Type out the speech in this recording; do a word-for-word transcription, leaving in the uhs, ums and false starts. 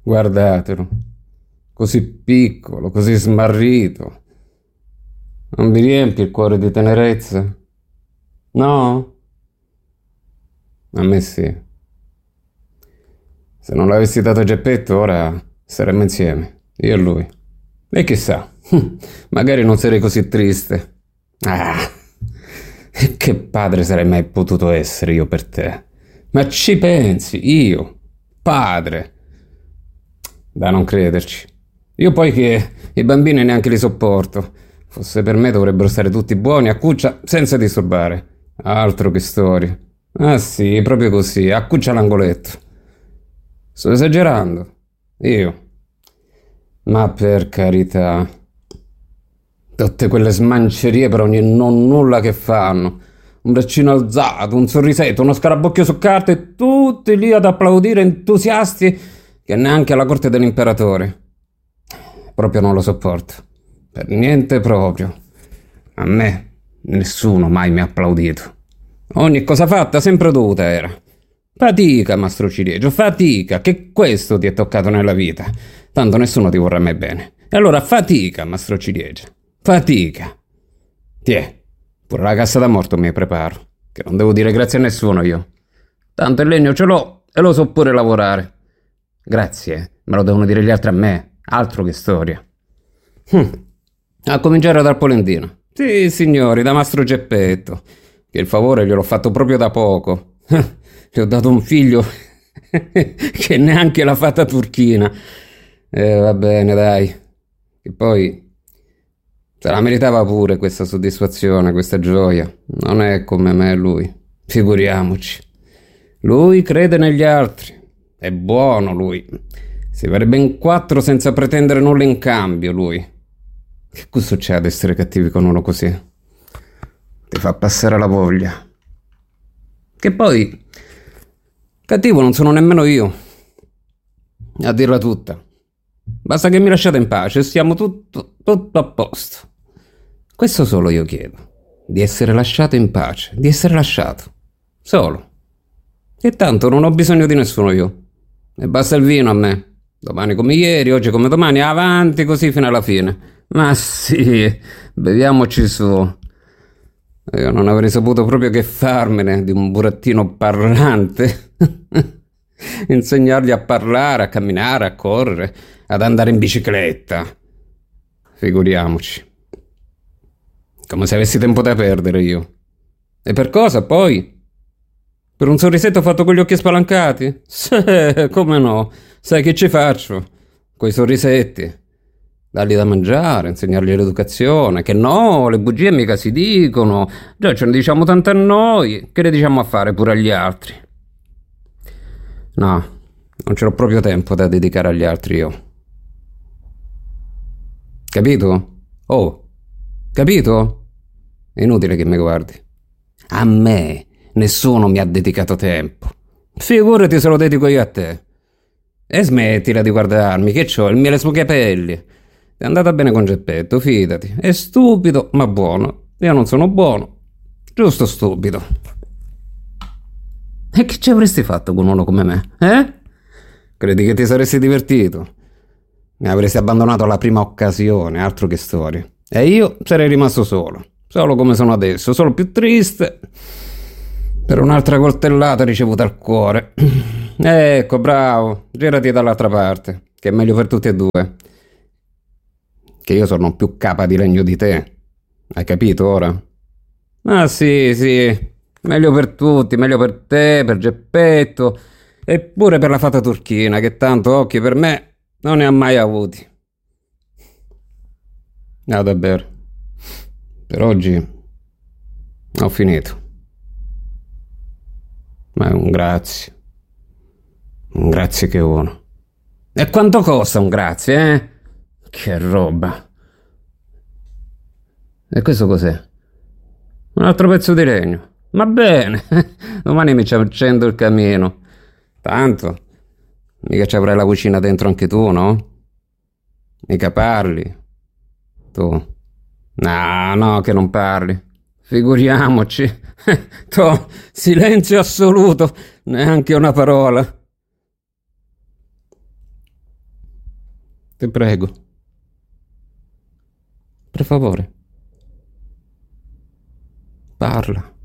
Guardatelo, così piccolo, così smarrito. Non vi riempie il cuore di tenerezza? No? A me sì. Se non l'avessi dato Geppetto, ora saremmo insieme, io e lui. E chissà, magari non sarei così triste. Ah, che padre sarei mai potuto essere io per te? Ma ci pensi, io, padre? Da non crederci. Io poi che i bambini neanche li sopporto. Fosse per me dovrebbero stare tutti buoni a cuccia senza disturbare. Altro che storie. Ah sì, proprio così, a cuccia all'angoletto. Sto esagerando. Io. Ma per carità. Tutte quelle smancerie per ogni non nulla che fanno. Un braccino alzato, un sorrisetto, uno scarabocchio su carta e tutti lì ad applaudire entusiasti che neanche alla corte dell'imperatore. Proprio non lo sopporto. Per niente proprio. A me nessuno mai mi ha applaudito. Ogni cosa fatta sempre dovuta era. Fatica, Mastro Ciliegio, fatica, che questo ti è toccato nella vita. Tanto nessuno ti vorrà mai bene. E allora fatica, Mastro Ciliegio, fatica. Tiè, pure la cassa da morto mi preparo, che non devo dire grazie a nessuno io. Tanto il legno ce l'ho e lo so pure lavorare. Grazie, me lo devono dire gli altri a me, altro che storia. Hm. A cominciare dal Polendino. Sì, signori, da Mastro Geppetto, che il favore gliel'ho fatto proprio da poco. Gli ho dato un figlio che neanche la fata turchina. Eh, va bene, dai. E poi se la meritava pure questa soddisfazione, questa gioia. Non è come me lui. Figuriamoci. Lui crede negli altri. È buono lui. Si farebbe in quattro senza pretendere nulla in cambio, lui. Che gusto c'è ad essere cattivi con uno così? Ti fa passare la voglia. Che poi cattivo non sono nemmeno io. A dirla tutta. Basta che mi lasciate in pace e stiamo tutto, tutto a posto. Questo solo io chiedo. Di essere lasciato in pace. Di essere lasciato. Solo. E tanto non ho bisogno di nessuno io. E basta il vino a me. Domani come ieri, oggi come domani, avanti così fino alla fine. Ma sì, beviamoci su. Io non avrei saputo proprio che farmene di un burattino parlante. Insegnargli a parlare, a camminare, a correre, ad andare in bicicletta. Figuriamoci. Come se avessi tempo da perdere io. E per cosa poi? Per un sorrisetto fatto con gli occhi spalancati? Sì, come no. Sai che ci faccio? Coi sorrisetti. Dargli da mangiare, insegnargli l'educazione. Che no, le bugie mica si dicono. Già ce ne diciamo tante a noi. Che le diciamo a fare pure agli altri? No, non c'ho proprio tempo da dedicare agli altri io. Capito? Oh, capito? È inutile che mi guardi. A me nessuno mi ha dedicato tempo. Figurati se lo dedico io a te. E smettila di guardarmi, che c'ho il miele sui capelli. È andata bene con Geppetto, fidati. È stupido, ma buono. Io non sono buono, giusto stupido. E che ci avresti fatto con uno come me, eh? Credi che ti saresti divertito? Mi avresti abbandonato alla prima occasione, altro che storie. E io sarei rimasto solo. Solo come sono adesso, solo più triste per un'altra coltellata ricevuta al cuore. Ecco, bravo, girati dall'altra parte, che è meglio per tutti e due. Che io sono più capa di legno di te. Hai capito ora? Ah sì, sì, meglio per tutti, meglio per te, per Geppetto e pure per la fata turchina, che tanto occhi per me non ne ha mai avuti. No, davvero. Per oggi ho finito. Ma è un grazie. Un grazie che uno. E quanto costa un grazie, eh? Che roba. E questo cos'è? Un altro pezzo di legno. Va bene. Domani mi ci accendo il camino. Tanto mica ci avrai la cucina dentro anche tu, no? Mica parli. Tu. No, no, che non parli. Figuriamoci. Tu, silenzio assoluto. Neanche una parola. Ti prego. Per favore. Parla.